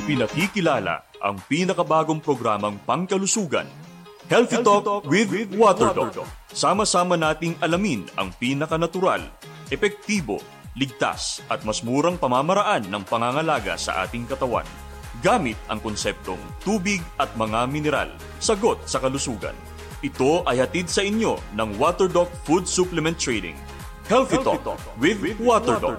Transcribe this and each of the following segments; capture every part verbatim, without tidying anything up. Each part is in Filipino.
Ipinakikilala ang pinakabagong programang pangkalusugan, Healthy Talk with WaterDoc. Sama-sama nating alamin ang pinakanatural, epektibo, ligtas at mas murang pamamaraan ng pangangalaga sa ating katawan. Gamit ang konseptong tubig at mga mineral, sagot sa kalusugan. Ito ay hatid sa inyo ng WaterDoc Food Supplement Trading. Healthy Talk with WaterDoc.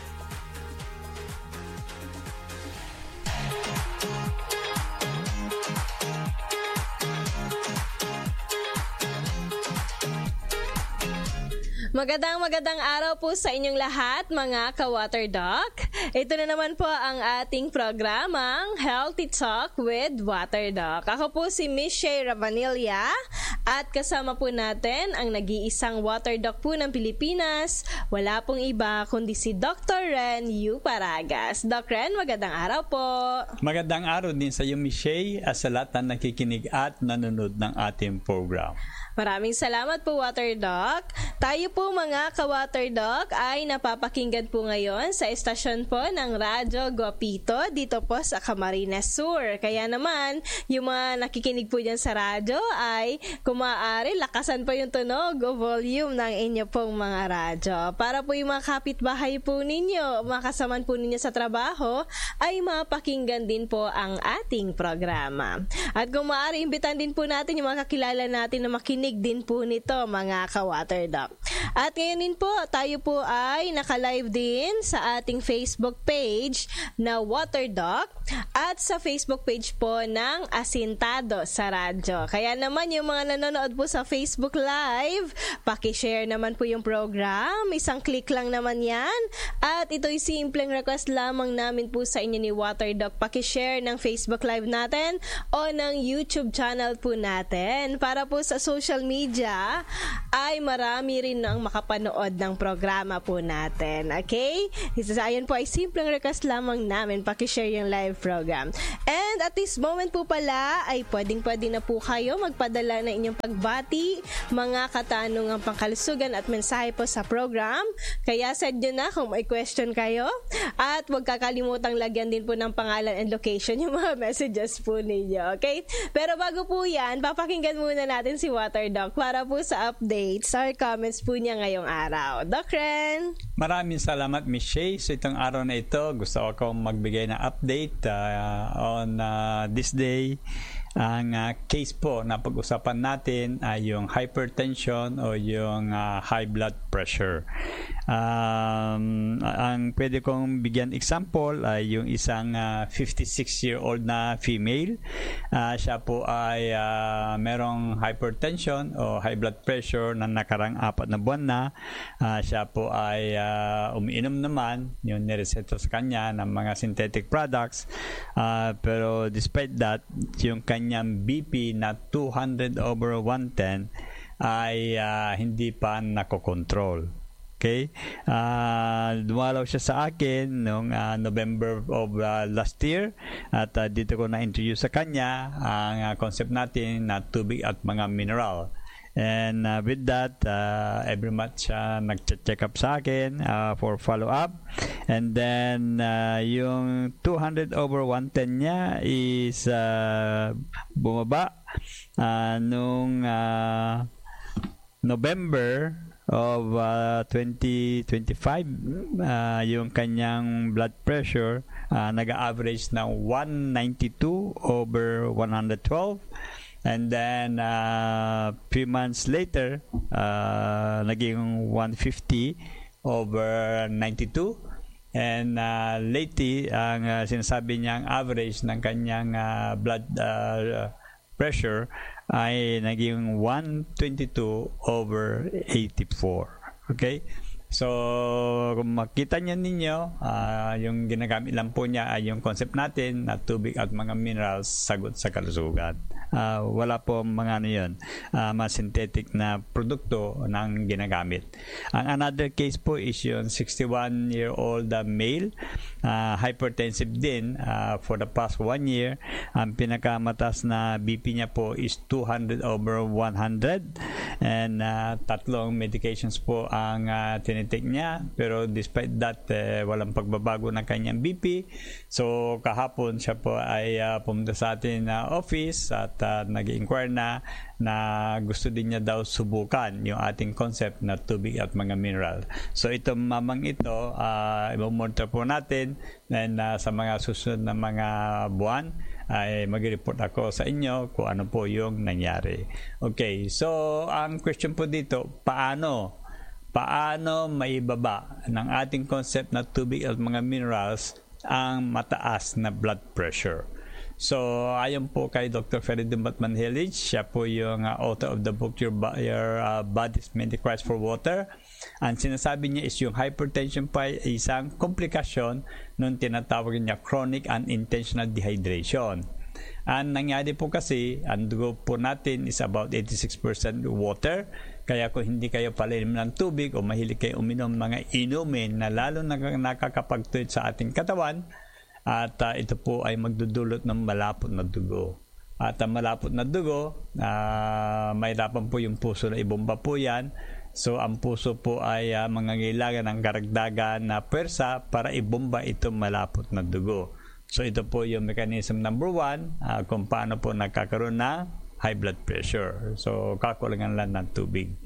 Magandang magandang araw po sa inyong lahat, mga ka-WaterDoc. Ito na naman po ang ating programang Healthy Talk with WaterDoc. Ako po si Miss Shay Ravanilla at kasama po natin ang nag-iisang WaterDoc po ng Pilipinas. Wala pong iba kundi si Doctor Ren Yu Paragas. Doc Ren, magandang araw po. Magandang araw din sa iyo, Miss Shay, at sa lahat na nakikinig at nanonood ng ating program. Maraming salamat po, WaterDoc. Tayo po mga ka-WaterDoc ay napapakinggan po ngayon sa estasyon po ng Radyo Guapito dito po sa Camarines Sur. Kaya naman, yung mga nakikinig po dyan sa radyo ay kung maaari, lakasan po yung tunog o volume ng inyo pong mga radyo. Para po yung mga kapitbahay po ninyo, mga kasaman po ninyo sa trabaho, ay mapakinggan din po ang ating programa. At kung maaari, imbitan din po natin yung mga kakilala natin na makinig din po nito, mga ka-WaterDoc. At ngayon din po, tayo po ay naka-live din sa ating Facebook page na WaterDoc at sa Facebook page po ng Asintado sa Radyo. Kaya naman yung mga nanonood po sa Facebook Live, paki-share naman po yung program. Isang click lang naman yan. At ito'y simpleng request lamang namin po sa inyo ni WaterDoc. Paki-share ng Facebook Live natin o ng YouTube channel po natin para po sa social media ay marami rin ang makapanood ng programa po natin. Okay? Ayan po ay simpleng request lamang namin. Paki-share yung live program. And at this moment po pala ay pwedeng-pwede na po kayo magpadala ng inyong pagbati, mga katanungang pangkalusugan at mensahe po sa program. Kaya send nyo na kung may question kayo. At huwag kakalimutang lagyan din po ng pangalan and location yung mga messages po ninyo. Okay? Pero bago po yan, papakinggan muna natin si WaterDoc para po sa updates or comments po niya ngayong araw. Doc Ren? Maraming salamat, Miss Shay. So itong araw na ito, gusto ko akong magbigay ng update uh, on uh, this day. Ang uh, case po na pag-usapan natin ay yung hypertension o yung uh, high blood pressure. Um, ang pwede kong bigyan example ay yung isang uh, fifty-six-year-old na female. Uh, siya po ay uh, merong hypertension o high blood pressure na nakarang apat na buwan na. Uh, siya po ay uh, umiinom naman yung nireseta sa kanya ng mga synthetic products. Uh, pero despite that, yung kanyang B P na two hundred over one ten ay uh, hindi pa nakokontrol. Okay? Uh, dumalaw siya sa akin noong uh, November of uh, last year at uh, dito ko na-introduce sa kanya ang uh, concept natin na tubig at mga mineral. And uh, with that, uh, every month siya nag-check up sa akin uh, for follow-up. And then, uh, yung two hundred over one ten niya is uh, bumaba uh, nung uh, November of uh, twenty twenty-five. Uh, yung kanyang blood pressure uh, nag-average ng one ninety-two over one twelve. And then, uh, few months later, uh, naging one fifty over ninety-two. And uh, lately, ang uh, sinasabi niyang average ng kanyang uh, blood uh, pressure ay naging one twenty-two over eighty-four. Okay? So, kung makita niyo ninyo, uh, yung ginagamit lang po niya ay yung concept natin na tubig at mga minerals, sagot sa kalusugan. uh, wala po mga ano yun, uh, mga synthetic na produkto ng ginagamit. Ang another case po is yung sixty-one year old uh, male, uh, hypertensive din uh, for the past one year. Ang pinakamataas na B P niya po is two hundred over one hundred, and uh, tatlong medications po ang uh, tinitake niya, pero despite that eh, walang pagbabago ng kanyang B P. So kahapon siya po ay uh, pumunta sa atin na uh, office at uh, nag-inquire na na gusto din niya daw subukan yung ating concept na tubig at mga mineral. So itong mamang ito, uh, i-monitor po natin, and uh, sa mga susunod na mga buwan ay mag-report ako sa inyo kung ano po yung nangyari. Okay, so ang question po dito, paano paano maibaba ng ating concept na tubig at mga minerals ang mataas na blood pressure? So, ayon po kay Doctor Feridun Batman-Helij, siya po yung uh, author of the book Your, Your uh, Body's Many Cries for Water. Ang sinasabi niya is yung hypertension pa ay isang komplikasyon nung tinatawag niya chronic unintentional dehydration. Ang nangyari po kasi, ang dugo po natin is about eighty-six percent water. Kaya kung hindi kayo palinom ng tubig o mahilig kayo uminom mga inumin na lalo na nakakapagtuyot sa ating katawan, at uh, ito po ay magdudulot ng malapot na dugo. At ang uh, malapot na dugo, uh, mahirapan po yung puso na ibomba po yan. So ang puso po ay uh, mangangailangan ng karagdagan na pwersa para ibomba itong malapot na dugo. So ito po yung mechanism number one, uh, kung paano po nagkakaroon ng high blood pressure. So kakulangan lang ng tubig.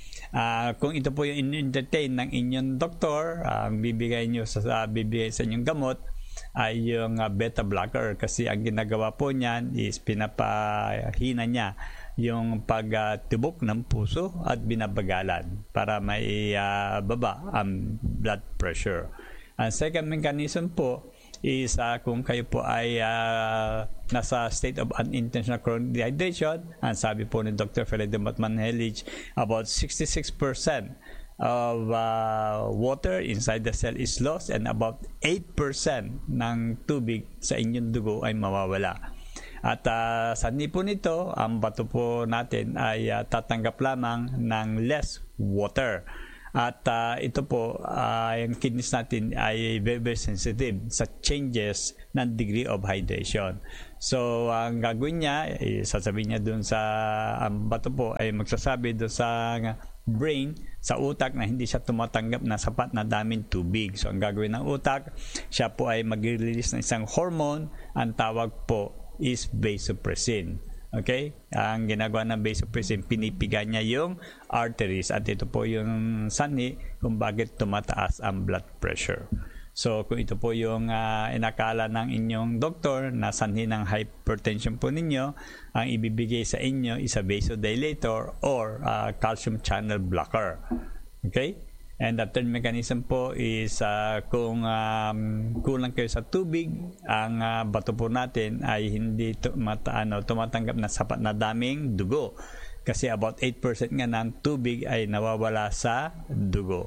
Uh, kung ito po yung in-entertain ng inyong doktor, ang uh, bibigay nyo sa, uh, bibigay sa inyong gamot ay yung uh, beta blocker, kasi ang ginagawa po niyan is pinapahina niya yung pagtibok uh, ng puso at binabagalan para may uh, baba ang blood pressure. Ang second mechanism po is uh, kung kayo po ay uh, nasa state of unintentional chronic dehydration, ang sabi po ni Doctor Feridun Batman-Helij, about sixty-six percent of uh, water inside the cell is lost, and about eight percent ng tubig sa inyong dugo ay mawawala. At uh, sa nipo nito, ang bato po natin ay uh, tatanggap lamang ng less water. At uh, ito po, uh, yung kidneys natin ay very, very sensitive sa changes ng degree of hydration. So, ang gagawin niya, eh, sasabihin niya dun sa, ang bato po ay magsasabi dun sa brain, sa utak, na hindi siya tumatanggap na sapat na daming tubig. So, ang gagawin ng utak, siya po ay mag-release ng isang hormone, ang tawag po is vasopressin. Okay? Ang ginagawa ng vasopressin, pinipiga niya yung arteries, at ito po yung sanhi kung bakit tumataas ang blood pressure. So, kung ito po yung uh, inakala ng inyong doktor na sanhi ng hypertension po ninyo, ang ibibigay sa inyo is a vasodilator or uh, calcium channel blocker. Okay? And the third mechanism po is uh, kung um, kulang kayo sa tubig, ang uh, bato po natin ay hindi tumata, ano, tumatanggap na sapat na daming dugo. Kasi about eight percent nga ng tubig ay nawawala sa dugo.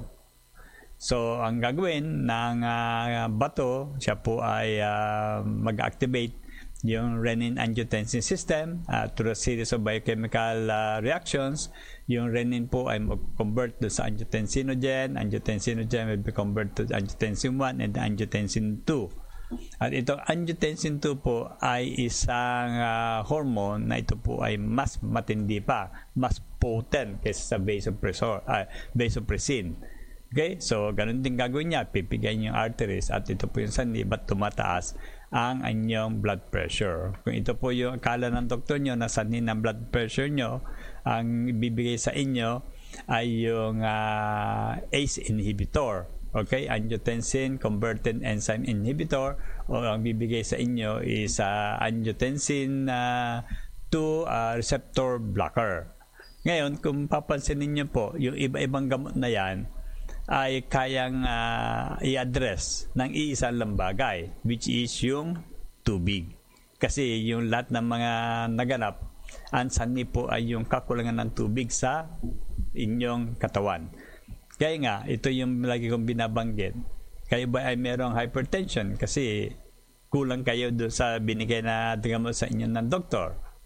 So, ang gagawin ng uh, bato, siya po ay uh, mag-activate yung renin-angiotensin system uh, through a series of biochemical uh, reactions. Yung renin po ay mag-convert to sa angiotensinogen. Angiotensinogen will be converted to angiotensin one and angiotensin two. At itong angiotensin two po ay isang uh, hormone na ito po ay mas matindi pa, mas potent kaysa sa vasopressor, uh, vasopressin. Okay? So, ganun din gagawin niya. Pipigayin yung arteries at ito po yung sanhi, ba't tumataas ang anyong blood pressure. Kung ito po yung akala ng doktor nyo na sanhi ng blood pressure nyo, ang ibibigay sa inyo ay yung uh, A C E inhibitor. Okay? Angiotensin converted enzyme inhibitor, o ang bibigay sa inyo is uh, angiotensin uh, two uh, receptor blocker. Ngayon, kung papansin niyo po, yung iba-ibang gamot na yan ay kayang uh, i-address ng iisang lang bagay, which is yung tubig. Kasi yung lahat ng mga naganap, ang sanhi po ay yung kakulangan ng tubig sa inyong katawan. Kaya nga, ito yung lagi kong binabanggit. Kayo ba ay merong hypertension? Kasi kulang kayo doon sa binigay na gamot sa inyo ng doktor.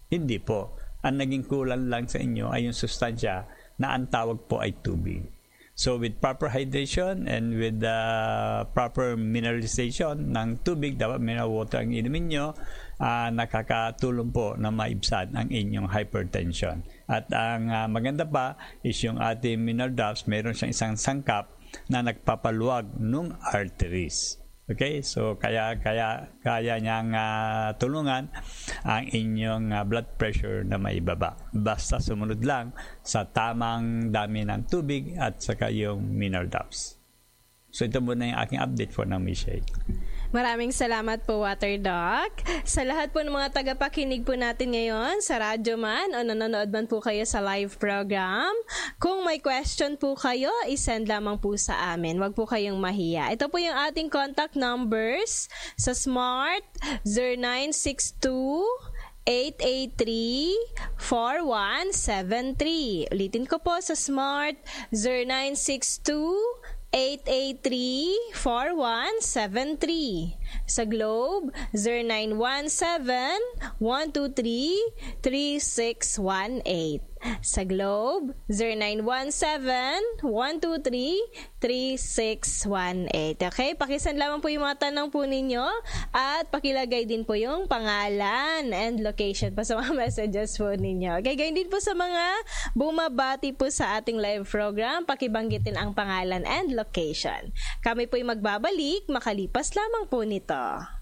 Hindi po. Ang naging kulang lang sa inyo ay yung sustansya na ang tawag po ay tubig. So with proper hydration and with the uh, proper mineralization ng tubig, dapat mineral water ang inumin nyo, uh, nakakatulong po na maibsan ang inyong hypertension. At ang uh, maganda pa is yung ating mineral drops, meron siyang isang sangkap na nagpapaluwag ng arteries. Okay, so kaya kaya kaya niyang uh, tulungan ang inyong uh, blood pressure na maibaba. Basta sumunod lang sa tamang dami ng tubig at saka yung mineral drops. So ito muna yung aking update for ng Michelle. Maraming salamat po, Water Doc. Sa lahat po ng mga tagapakinig po natin ngayon, sa radyo man o nanonood man po kayo sa live program, kung may question po kayo, isend lamang po sa amin. Huwag po kayong mahiya. Ito po yung ating contact numbers sa Smart zero nine six two eight eight three four one seven three. Ulitin ko po sa Smart zero nine six two eight eight three four one seven three. Sa Globe, zero nine one seven one two three three six one eight. Sa Globe, zero nine one seven one two three three six one eight. Okay? Pakisend lamang po yung mga tanong po ninyo at pakilagay din po yung pangalan and location pa sa mga messages po ninyo. Okay? Gayon din po sa mga bumabati po sa ating live program, pakibanggitin ang pangalan and location. Kami po yung magbabalik, makalipas lamang po nito.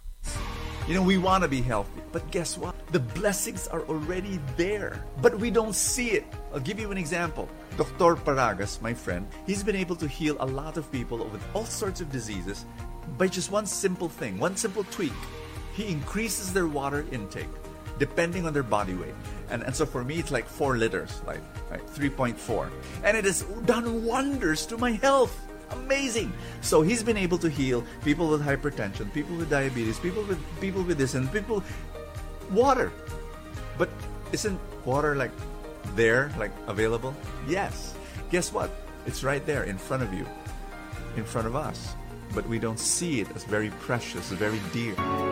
You know, we want to be healthy, but guess what? The blessings are already there, but we don't see it. I'll give you an example. Doctor Paragas, my friend, he's been able to heal a lot of people with all sorts of diseases by just one simple thing, one simple tweak. He increases their water intake depending on their body weight. And, and so for me, it's like four liters, like, like three point four. And it has done wonders to my health. Amazing. So he's been able to heal people with hypertension, people with diabetes, people with people with this and people water. But isn't water like there, like available? Yes. Guess what? It's right there in front of you, in front of us. But we don't see it as very precious, very dear.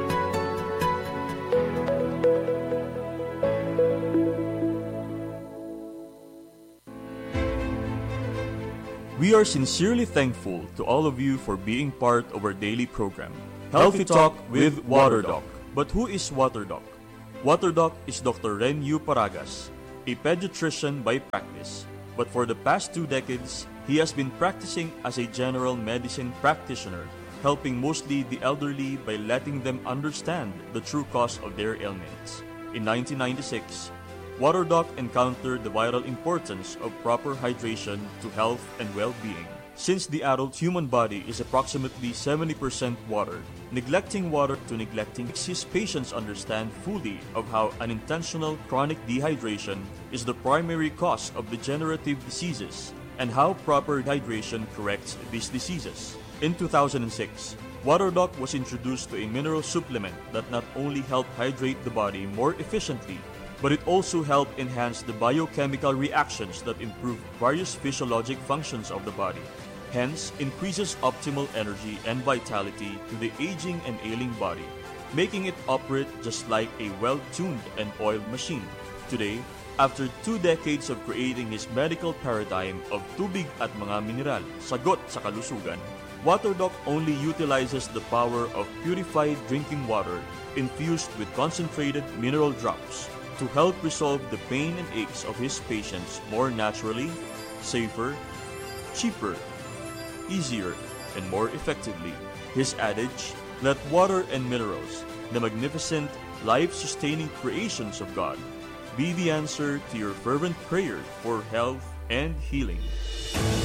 We are sincerely thankful to all of you for being part of our daily program, Healthy Talk with WaterDoc. But who is WaterDoc? WaterDoc is Doctor Renyu Paragas, a pediatrician by practice. But for the past two decades, he has been practicing as a general medicine practitioner, helping mostly the elderly by letting them understand the true cause of their ailments. In nineteen ninety-six, WaterDoc encountered the vital importance of proper hydration to health and well-being. Since the adult human body is approximately seventy percent water, neglecting water to neglecting makes his patients understand fully of how unintentional chronic dehydration is the primary cause of degenerative diseases and how proper hydration corrects these diseases. In two thousand six, WaterDoc was introduced to a mineral supplement that not only helped hydrate the body more efficiently, but it also helped enhance the biochemical reactions that improve various physiologic functions of the body, hence increases optimal energy and vitality to the aging and ailing body, making it operate just like a well-tuned and oiled machine. Today, after two decades of creating his medical paradigm of tubig at mga mineral, sagot sa kalusugan, WaterDoc only utilizes the power of purified drinking water infused with concentrated mineral drops to help resolve the pain and aches of his patients more naturally, safer, cheaper, easier, and more effectively. His adage, let water and minerals, the magnificent, life-sustaining creations of God, be the answer to your fervent prayer for health and healing.